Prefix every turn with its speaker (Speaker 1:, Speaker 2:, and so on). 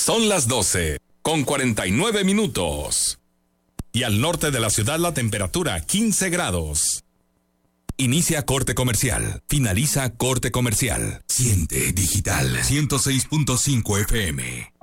Speaker 1: Son las 12:49. Y al norte de la ciudad la temperatura 15 grados. Inicia corte comercial. Finaliza corte comercial. Siente Digital 106.5 FM.